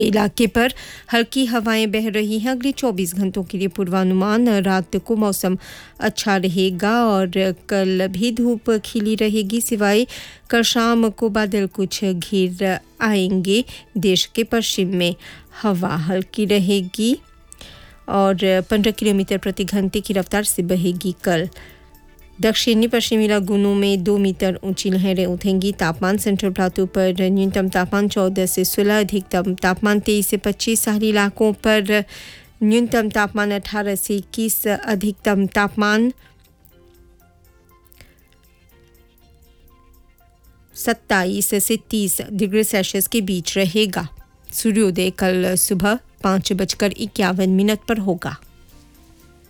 इलाके पर हल्की हवाएं बह रही हैं। अगले 24 घंटों के लिए पूर्वानुमान, रात को मौसम अच्छा रहेगा और कल भी धूप खिली रहेगी, सिवाय कल शाम को बादल कुछ घिर आएंगे। देश के पश्चिम में हवा हल्की रहेगी और 15 किलोमीटर प्रति घंटे की रफ्तार से बहेगी। कल दक्षिणी पश्चिमी इलाकों में 2 मीटर ऊंची लहरें उठेंगी। तापमान सेंट्रल प्लाटू पर न्यूनतम तापमान 14 से 16, अधिकतम तापमान 23 से 25, शहरी इलाकों पर न्यूनतम तापमान 18 से 21, अधिकतम तापमान 27 से 30 डिग्री सेल्सियस के बीच रहेगा। सूर्योदय कल सुबह 5:51 पर होगा।